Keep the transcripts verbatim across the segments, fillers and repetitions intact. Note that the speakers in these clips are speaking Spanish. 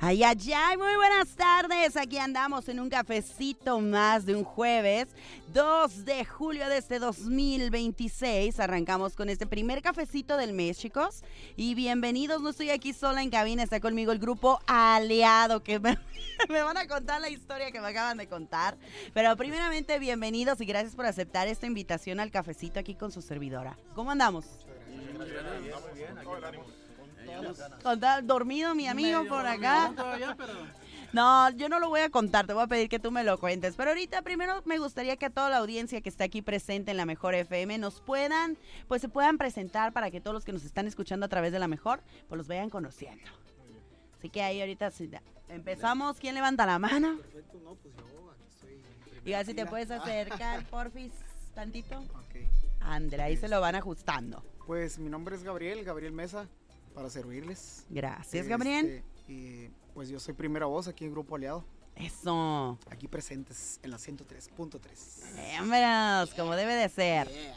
Ay, ay, ay, muy buenas tardes. Aquí andamos en un cafecito más de un jueves, dos de julio de este dos mil veintiséis. Arrancamos con este primer cafecito del mes, chicos. Y bienvenidos, no estoy aquí sola en cabina, está conmigo el grupo Aliado, que me, me van a contar la historia que me acaban de contar. Pero primeramente, bienvenidos y gracias por aceptar esta invitación al cafecito aquí con su servidora. ¿Cómo andamos? Muy bien, aquí estamos. Con tal dormido mi amigo Medio por acá. todavía, pero... No, yo no lo voy a contar, te voy a pedir que tú me lo cuentes. Pero ahorita primero me gustaría que toda la audiencia que está aquí presente en La Mejor F M nos puedan, pues se puedan presentar para que todos los que nos están escuchando a través de La Mejor, pues los vayan conociendo. Así que ahí ahorita sí, empezamos. ¿Quién levanta la mano? Perfecto, no, pues yo aquí estoy. Y así te puedes acercar, porfis, tantito. Ok. Ándale, ahí se lo van ajustando. Pues mi nombre es Gabriel, Gabriel Mesa, para servirles. Gracias, Gabriel. Este, y pues yo soy primera voz aquí en Grupo Aliado, Eso. aquí presentes en la ciento tres punto tres. Vámonos, como debe de ser. Yeah.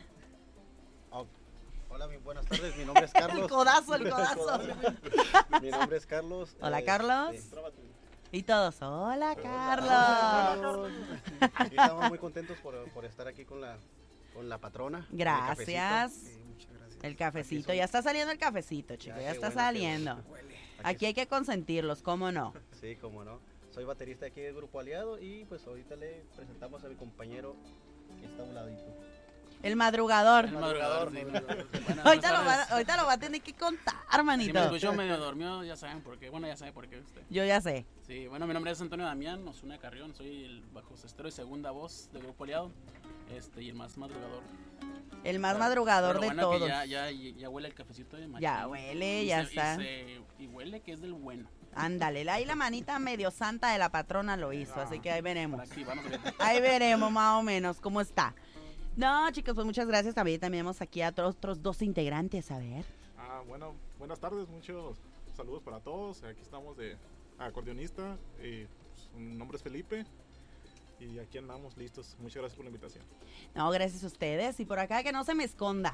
Oh, hola, mi, buenas tardes, mi nombre es Carlos. El codazo, el codazo. Mi nombre es Carlos. Hola, eh, Carlos. este, Y todos, hola, Carlos. Aquí estamos muy contentos por, por estar aquí con la, con la patrona. en el Gracias. Sí, muchas gracias. El cafecito, Aquí ya está saliendo el cafecito, chicos, Ya, ya qué está bueno, qué saliendo. Huele. Aquí Aquí hay que consentirlos, ¿cómo no? Sí, cómo no. Soy baterista aquí del Grupo Aliado y pues ahorita le presentamos a mi compañero que está a un ladito. El madrugador. El madrugador, sí. Buenas- buenas Ahorita lo, tardes. va, ahorita lo va a tener que contar, Si me manito. escuchó medio dormido, ya saben por qué. Bueno, ya saben por qué usted. Yo ya sé. Sí, bueno, mi nombre es Antonio Damián, Osuna Carrión, soy el bajo cestero y segunda voz del Grupo Aliado, este, y el más madrugador. El más Pero- madrugador pero de lo bueno todos. que ya, ya, ya huele el cafecito de machín. Ya huele, Y ya se- está. Y, se- y huele que es del bueno. Ándale, ahí la manita medio santa de la patrona lo hizo, así que ahí veremos. Para activarnos ahorita. Ahí veremos más o menos cómo está. No, chicos, pues muchas gracias. También tenemos aquí a otros, otros dos integrantes, a ver. Ah, bueno, buenas tardes, muchos saludos para todos. Aquí estamos de acordeonista, y, pues, mi nombre es Felipe y aquí andamos listos. Muchas gracias por la invitación. No, gracias a ustedes. Y por acá que no se me esconda.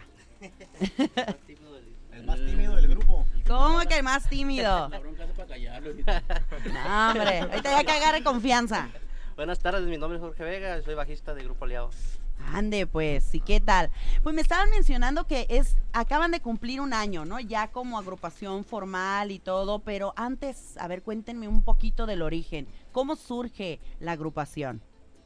El más tímido del grupo. ¿Cómo que el más tímido? La bronca hace para callarlo ahorita. No, hombre, ahorita ya que agarre confianza. Buenas tardes, mi nombre es Jorge Vega, soy bajista de Grupo Aliado. Ande, pues, ¿y qué tal? Pues me estaban mencionando que es acaban de cumplir un año, ¿no? Ya como agrupación formal y todo, pero antes, a ver, cuéntenme un poquito del origen. ¿Cómo surge la agrupación?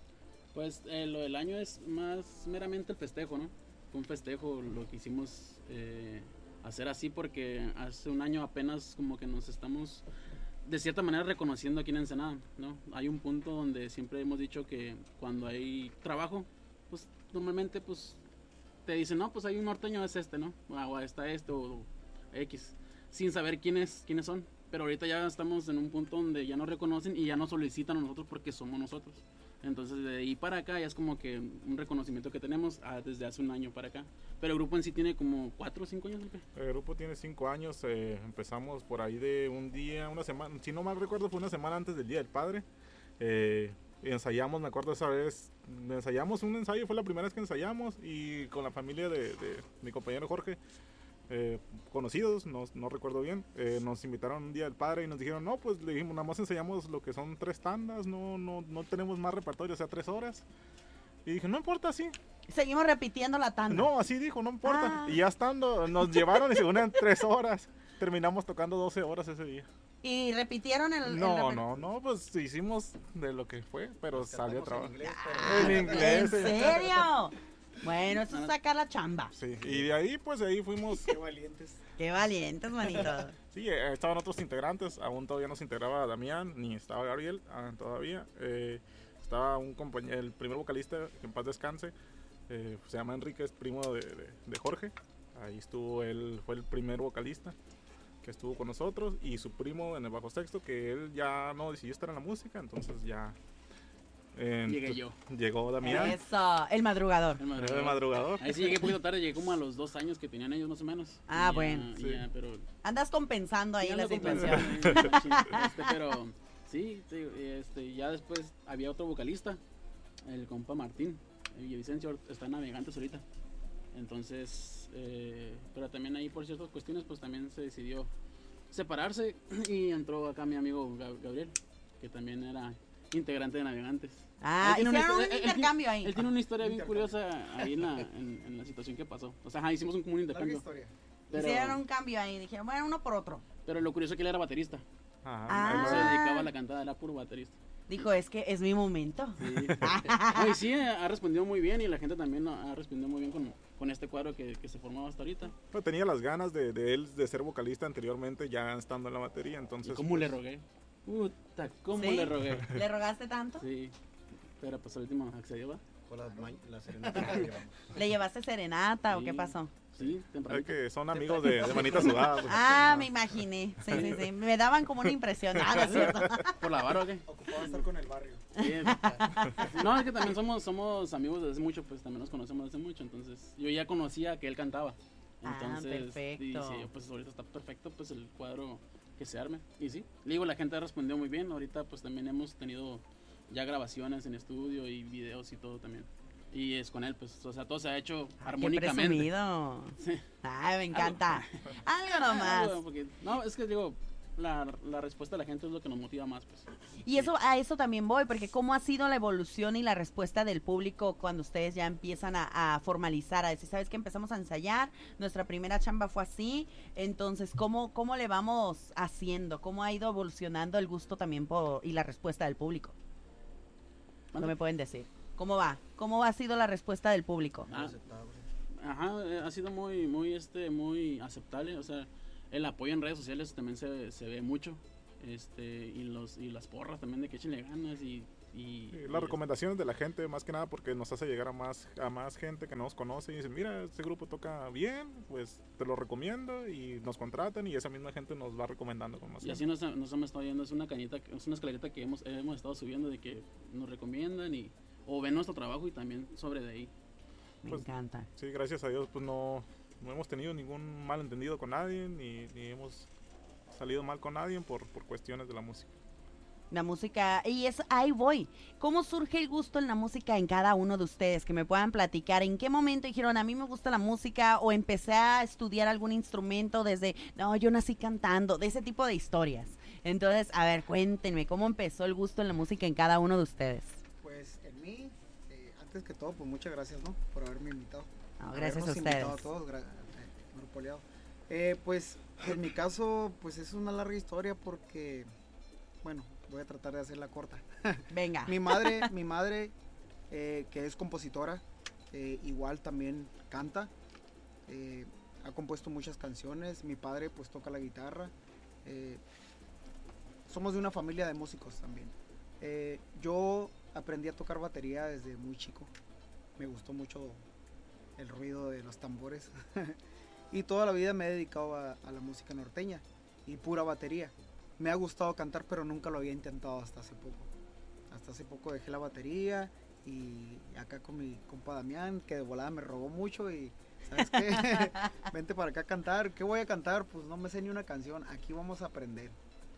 Pues eh, lo del año es más meramente el festejo, ¿no? Fue un festejo lo que hicimos eh, hacer así porque hace un año apenas como que nos estamos de cierta manera reconociendo aquí en Ensenada, ¿no? Hay un punto donde siempre hemos dicho que cuando hay trabajo, pues normalmente pues te dicen, no, pues hay un norteño, es este, ¿no? O está este o X, sin saber quiénes, quiénes son. Pero ahorita ya estamos en un punto donde ya nos reconocen y ya nos solicitan a nosotros porque somos nosotros. Entonces de ahí para acá ya es como que un reconocimiento que tenemos ah, desde hace un año para acá. Pero el grupo en sí tiene como cuatro o cinco años, ¿no? El grupo tiene cinco años, eh, empezamos por ahí de un día, una semana, si no mal recuerdo fue una semana antes del Día del Padre. Eh, ensayamos, me acuerdo esa vez, ensayamos un ensayo, fue la primera vez que ensayamos y con la familia de, de mi compañero Jorge. Eh, conocidos, no, no recuerdo bien, eh, nos invitaron un día del padre y nos dijeron, no, pues le dijimos, nada más ensayamos lo que son tres tandas, no, no, no tenemos más repertorio, o sea, tres horas. Y dije, no importa, sí. Seguimos repitiendo la tanda. No, así dijo, no importa. Ah. Y ya estando, nos llevaron y según eran tres horas, terminamos tocando doce horas ese día. Y repitieron el... el No, reper- no, no, pues hicimos de lo que fue, pero Nos salió cantamos trabajo. en inglés, Ah, En inglés. ¿En serio? Bueno, eso es sacar la chamba. Sí, y de ahí, pues de ahí fuimos. Qué valientes. Qué valientes, manito. Sí, eh, estaban otros integrantes, aún todavía no se integraba Damián, ni estaba Gabriel, ah, todavía. Eh, estaba un compañero, el primer vocalista, que en paz descanse, eh, se llama Enrique, es primo de, de, de Jorge. Ahí estuvo él, fue el primer vocalista que estuvo con nosotros, y su primo en el bajo sexto, que él ya no decidió estar en la música, entonces ya... eh, Llegué yo. Llegó Damián, Eso, el madrugador. El era de madrugador. Ahí sí llegué un poquito tarde, llegué como a los dos años que tenían ellos más o menos. Ah, Y ya- bueno. y Sí. ya, pero Andas compensando ahí sí, la ando situación. compensando, este, pero sí, sí, este, ya después había otro vocalista, el compa Martín. Villavicencio está navegante ahorita. Entonces, eh, pero también ahí por ciertas cuestiones, pues también se decidió separarse y entró acá mi amigo Gab- Gabriel, que también era integrante de Navegantes. Ah, Él tiene una hicieron un historia- él- él intercambio tiene- ahí. Él tiene una historia bien Intercambio. curiosa ahí en la, en, en la situación que pasó. O sea, ajá, hicimos un común Larga intercambio. historia. Pero, Hicieron un cambio ahí, dijeron, bueno, uno por otro. pero lo curioso es que él era baterista. Ajá, Ah. Él no se ahí dedicaba a la cantada, era puro baterista. Dijo, es que es mi momento. Sí. No, y sí, ha respondido muy bien y la gente también ha respondido muy bien con, con este cuadro que, que se formaba hasta ahorita. Pues tenía las ganas de, de él de ser vocalista anteriormente, ya estando en la batería, ¿Y entonces... cómo pues, le rogué? Puta, ¿cómo ¿Sí? le rogué? ¿Le rogaste tanto? Sí, pero pues al último accedió, ¿va? Con la, ma- la serenata que llevamos. ¿Le llevaste serenata o Sí. qué pasó? Sí, Es temprano. que son amigos de, de manita sudada. pues. Ah, me imaginé. Sí, sí, sí. Me daban como una impresión. Ah, no es cierto. ¿Por la vara o qué? Ocupado de estar con el barrio. Sí. No, es que también somos, somos amigos desde hace mucho, pues también nos conocemos desde mucho, entonces yo ya conocía que él cantaba. Ah, Entonces, perfecto. y sí, pues ahorita está perfecto, pues el cuadro que se arme. Y sí, le digo, la gente ha respondido muy bien. Ahorita pues también hemos tenido ya grabaciones en estudio y videos y todo también. Y es con él, pues, o sea, todo se ha hecho Qué armónicamente. presumido. Sí. Ay, me encanta. Algo nomás. Algo, porque- no, es que digo, la, la respuesta de la gente es lo que nos motiva más, pues. Y eso, a eso también voy, porque cómo ha sido la evolución y la respuesta del público cuando ustedes ya empiezan a, a formalizar, a decir, ¿sabes qué? Empezamos a ensayar, nuestra primera chamba fue así, entonces, ¿cómo, cómo le vamos haciendo? ¿Cómo ha ido evolucionando el gusto también por, y la respuesta del público? No ¿Mande? me pueden decir. ¿Cómo va? ¿Cómo ha sido la respuesta del público? Ah. Aceptable. Ajá, eh, ha sido muy, muy, este, muy aceptable, o sea, el apoyo en redes sociales también se, se ve mucho, este, y los, y las porras también de que échenle ganas y, y, Sí, y las recomendaciones de la gente, más que nada porque nos hace llegar a más a más gente que no nos conoce y dicen, mira, este grupo toca bien, pues te lo recomiendo y nos contratan y esa misma gente nos va recomendando con más Y gente. así nos, nos hemos estado yendo, es una cañita, es una escalerita que hemos, hemos estado subiendo de que nos recomiendan y o ven nuestro trabajo y también sobre de ahí. Me pues, encanta. Sí, gracias a Dios, pues no, no hemos tenido ningún malentendido con nadie, ni, ni hemos salido mal con nadie por, por cuestiones de la música. La música, y es ahí voy. ¿Cómo surge el gusto en la música en cada uno de ustedes? Que me puedan platicar. ¿En qué momento dijeron, a mí me gusta la música? O empecé a estudiar algún instrumento desde, no, yo nací cantando, de ese tipo de historias. Entonces, a ver, cuéntenme, ¿cómo empezó el gusto en la música en cada uno de ustedes? Pues en mí, eh, antes que todo, pues muchas gracias, ¿no? Por haberme invitado. No, gracias a Habernos invitado ustedes. a todos, gra- eh, Grupo Aliado. Eh, pues en mi caso, pues es una larga historia porque, bueno, voy a tratar de hacerla corta. Venga. Mi madre, mi madre, eh, que es compositora, eh, igual también canta, eh, ha compuesto muchas canciones. Mi padre, pues toca la guitarra. eh, somos de una familia de músicos también. Eh, yo aprendí a tocar batería desde muy chico. Me gustó mucho el ruido de los tambores. Y toda la vida me he dedicado a, a la música norteña y pura batería. Me ha gustado cantar, pero nunca lo había intentado hasta hace poco. Hasta hace poco dejé la batería y acá con mi compa Damián, que de volada me robó mucho y ¿sabes qué? Vente para acá a cantar. ¿Qué voy a cantar? Pues no me sé ni una canción. Aquí vamos a aprender.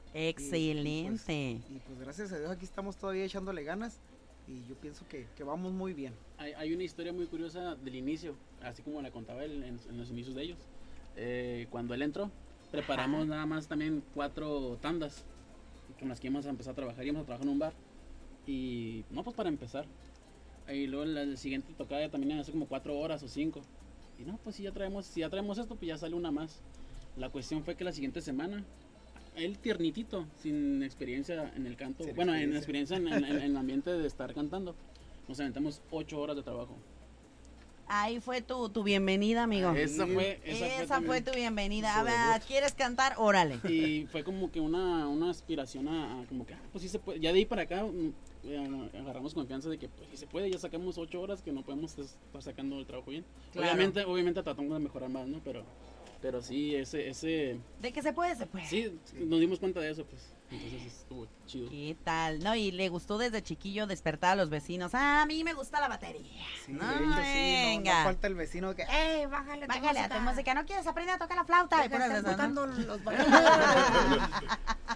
Excelente. Y pues gracias a Dios aquí estamos todavía echándole ganas y yo pienso que, que vamos muy bien. Hay, hay una historia muy curiosa del inicio, así como la contaba él en, en los inicios de ellos. Eh, cuando él entró, preparamos Ajá. nada más también cuatro tandas con las que íbamos a empezar a trabajar. Íbamos a trabajar en un bar y no, pues para empezar. Y luego la, la siguiente tocada también hace como cuatro horas o cinco. Y no, pues si ya traemos, si ya traemos esto, pues ya sale una más. La cuestión fue que la siguiente semana, él tiernitito, sin experiencia en el canto, Sin bueno, en experiencia. experiencia en, en- en el ambiente de estar cantando, nos aventamos ocho horas de trabajo. Ahí fue tu, tu bienvenida, amigo. Esa fue, esa, Esa, fue, fue, también. tu bienvenida. A Su ver, debut. ¿quieres cantar? Órale. Y fue como que una, una aspiración a, a como que, ah, pues sí se puede. Ya de ahí para acá mm, eh, agarramos confianza de que pues sí se puede, ya sacamos ocho horas que no podemos estar sacando el trabajo bien. Claro. Obviamente, obviamente tratamos de mejorar más, ¿no? Pero, pero sí, ese, ese, De que se puede, se puede. sí, nos dimos cuenta de eso, pues. Entonces estuvo chido. ¿Qué tal? No, y le gustó desde chiquillo despertar a los vecinos. Ah, a mí me gusta la batería. Sí, no, de hecho, sí, no- no, venga. falta el vecino que, ¡eh, bájale, Bájale a tu música. ¿No quieres aprender a tocar la flauta? Y Deja de puras de estar esas, ¿no? tocando los bailes. Sí,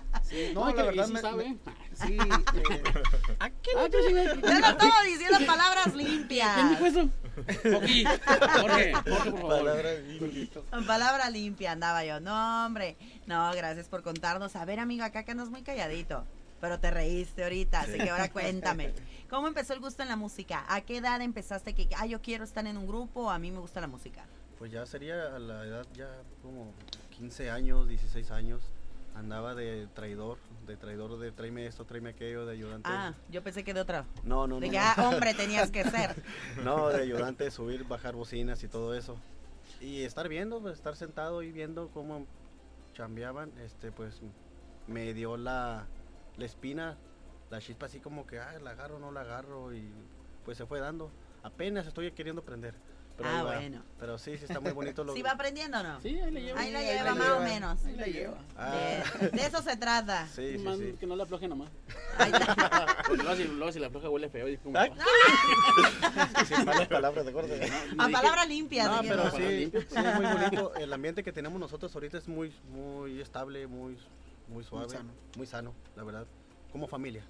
No, Ay, la que- verdad y sí me, sabe. me- sí, eh, Ah, qué chingada. Ya no estamos diciendo palabras ¿Quién limpias. dijo eso? Poqui. Jorge, Jorge, por favor. Palabras limpias. Palabra limpia andaba yo. No, hombre. No, gracias por contarnos. A ver, amigo, acá que andas muy calladito. Pero te reíste ahorita, así que ahora cuéntame. ¿Cómo empezó el gusto en la música? ¿A qué edad empezaste que, ah, yo quiero estar en un grupo o a mí me gusta la música? Pues ya sería a la edad ya como quince años, dieciséis años. Andaba de traidor, de traidor de tráeme esto, tráeme aquello, de ayudante. Ah, yo pensé que de otra. No, no, no. De que, no. ah, hombre, tenías que ser. No, de ayudante, subir, bajar bocinas y todo eso. Y estar viendo, pues, estar sentado y viendo cómo chambeaban, este, pues me dio la, la espina, la chispa así como que, ah, la agarro, no la agarro y pues se fue dando. Apenas estoy queriendo aprender. Pero Ah, ahí va. bueno. Pero sí, sí está muy bonito lo ¿Sí va aprendiendo o no? Sí, ahí le llevo. Ahí la ahí lleva la más lleva. o menos. ahí la lleva. Ah, De, de eso se trata. sí, sí, Man, sí. que no le afloje nomás. Ahí está. Porque luego si, luego si la afloja huele feo. Y como, Ay. Sin malas palabras, ¿de acuerdo? A palabra limpia. No, así que pero no. sí, sí, es muy bonito. El ambiente que tenemos nosotros ahorita es muy, muy estable, muy, muy suave, muy sano. sano, la verdad. Como familia.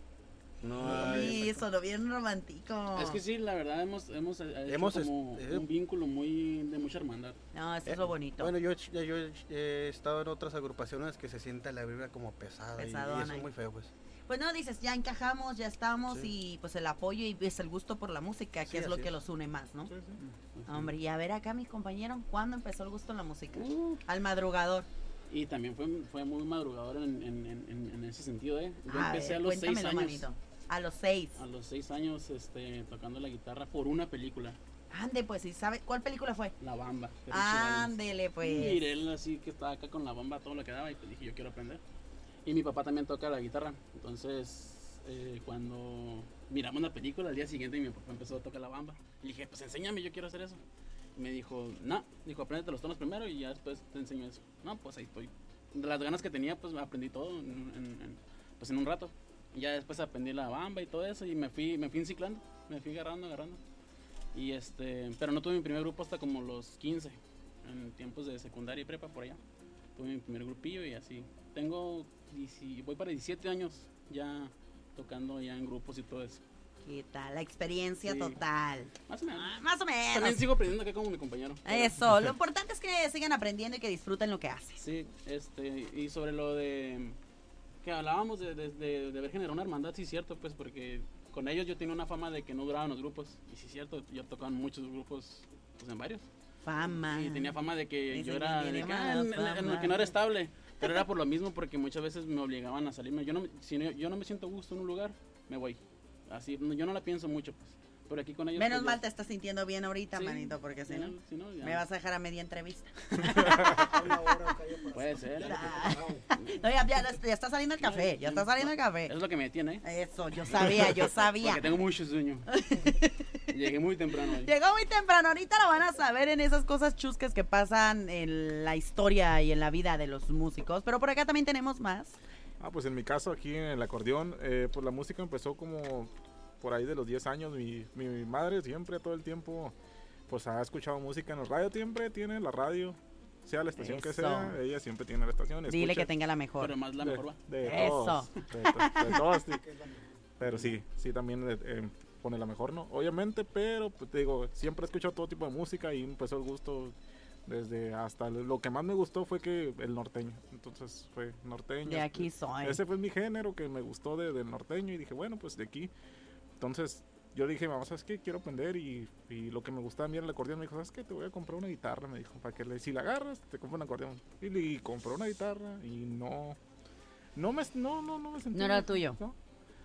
No Sí, hay- eso lo bien romántico. Es que sí, la verdad hemos, hemos, eh, hecho Hemos, como este, un vínculo muy de mucha hermandad. No, eso Eh, es lo bonito. Bueno, yo, he- yo he he estado en otras agrupaciones que se siente la vibra como pesada y- y, Pesadona. eso es muy feo, pues. Pues no, dices, ya encajamos, ya estamos Sí. y pues el apoyo y es el gusto por la música, que Sí, es lo así que es. los une más, ¿no? Sí, sí. Hombre, y a ver acá, mis compañeros, ¿cuándo empezó el gusto en la música? Uh, Al madrugador. y también fue, fue muy madrugador en, en, en, en- en ese sentido, ¿eh? Yo A empecé ver, a los seis cuéntamelo, años. manito. A los seis. A los seis años este, tocando la guitarra por una película, Ande, pues, ¿y sabe cuál película fue? La Bamba. de Richie Valens. Ándele, Y pues. miré él así que estaba acá con la bomba, todo lo que daba, y pues dije, yo quiero aprender. Y mi papá también toca la guitarra, entonces eh, cuando miramos la película, al día siguiente mi papá empezó a tocar la bamba. Y le dije, pues enséñame, yo quiero hacer eso. Y me dijo, no, dijo, apréndete los tonos primero y ya después te enseño eso. No, pues ahí estoy. De las ganas que tenía, pues aprendí todo en, en- en- pues en un rato. Y ya después aprendí la bamba y todo eso y me fui, me fui enciclando, me fui agarrando, agarrando. Y este, pero no tuve mi primer grupo hasta como los quince, en tiempos de secundaria y prepa por allá. Tuve mi primer grupillo y así. Tengo, dieci- voy para diecisiete años ya tocando ya en grupos y todo eso. ¿Qué tal? La experiencia Sí. total. Más o menos. Ah, más o También menos. sigo aprendiendo acá como mi compañero. Eso, lo importante es que sigan aprendiendo y que disfruten lo que hacen. Sí, este, y sobre lo de que hablábamos de, de, de, de haber generado una hermandad, sí es cierto, pues porque con ellos yo tenía una fama de que no duraban los grupos, y sí es cierto, yo tocaba en muchos grupos, pues en varios, Fama. y tenía fama de que Dicen yo que era, de tiene que, ah, mala en- en- en lo fama. que no era estable, pero era por lo mismo, porque muchas veces me obligaban a salirme, yo no, si no- yo no me siento a gusto en un lugar, me voy, así, no- yo no la pienso mucho, pues, pero aquí con ellos... Menos pues, mal ya- te estás sintiendo bien ahorita, sí, manito, porque si ya, no, si no, ya- me vas a dejar a media entrevista. Una hora calla para Puede hacer. ser, No, ya, ya, ya está saliendo el café, ya está saliendo el café. es lo que me detiene, ¿eh? Eso, yo sabía, yo sabía. Porque tengo mucho sueño. Llegué muy temprano hoy. Llegó muy temprano, ahorita lo van a saber en esas cosas chuscas que pasan en la historia y en la vida de los músicos. Pero por acá también tenemos más. Ah, pues en mi caso aquí en el acordeón, eh, pues la música empezó como por ahí de los diez años. Mi, mi madre siempre, todo el tiempo, pues ha escuchado música en el radio, siempre tiene la radio, sea la estación que Eso. sea, ella siempre tiene la estación. Dile escucha que tenga la mejor. Pero más la de- mejor va. De, Eso. todos, de, to- de todos, sí. Pero sí, sí también eh, eh, pone la mejor, ¿no? Obviamente, pero pues, te digo, siempre he escuchado todo tipo de música y empezó el gusto desde hasta lo que más me gustó fue que el norteño. Entonces fue norteño. De aquí soy. Ese fue mi género que me gustó de, del norteño y dije, bueno, pues de aquí. Entonces yo dije, mamá, ¿sabes qué? Quiero aprender y, y lo que me gustaba a mí era el acordeón. Me dijo, ¿sabes qué? Te voy a comprar una guitarra, me dijo, para que le, si la agarras, te compro un acordeón. Y le compró una guitarra y no, no me, no, no, no me sentí. No era tuyo. ¿no?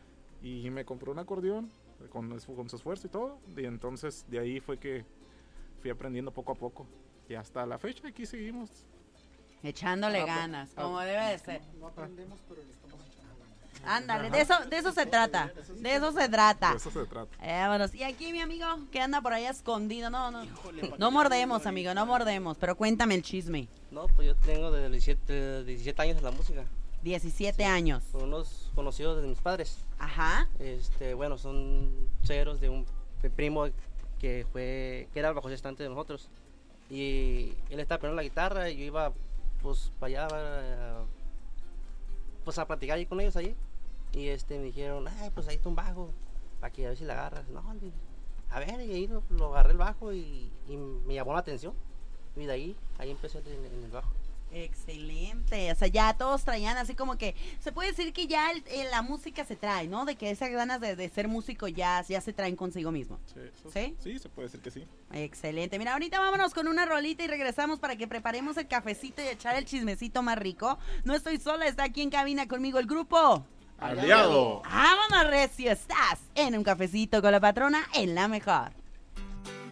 Y me compró un acordeón con, es- con su esfuerzo y todo. Y entonces de ahí fue que fui aprendiendo poco a poco. Y hasta la fecha aquí seguimos. Echándole Ah, pues, ganas, ah. como debe de ser. No aprendemos, pero le estamos echando ganas. Ándale, de eso, de eso se trata. De eso se trata. De eso se trata. Eh, vámonos. Y aquí mi amigo que anda por allá escondido. No, no. Híjole, pa' No que- mordemos, amigo, no mordemos. Pero cuéntame el chisme. No, pues yo tengo desde los diecisiete, diecisiete años en la música. diecisiete años. Con unos conocidos de mis padres. Ajá. Este, bueno, son ceros de un de primo que fue que era el bajo estante de nosotros. Y él estaba aprendiendo la guitarra y yo iba pues para allá, eh, pues a platicar ahí con ellos ahí. Y este, me dijeron, ay, pues ahí está un bajo, para que a ver si la agarras. No, a ver, y ahí lo, lo agarré el bajo y, y me llamó la atención. Y de ahí, ahí empecé en, en el bajo. Excelente, o sea, ya todos traían así como que, se puede decir que ya el, el, la música se trae, ¿no? De que esas ganas de, de ser músico ya, ya se traen consigo mismo. Sí, eso, ¿Sí? Sí, se puede decir que sí. Excelente, mira, ahorita vámonos con una rolita y regresamos para que preparemos el cafecito y echar el chismecito más rico. No estoy sola, está aquí en cabina conmigo el grupo Aliado. Vámonos, recio, estás en un cafecito con la patrona en La Mejor.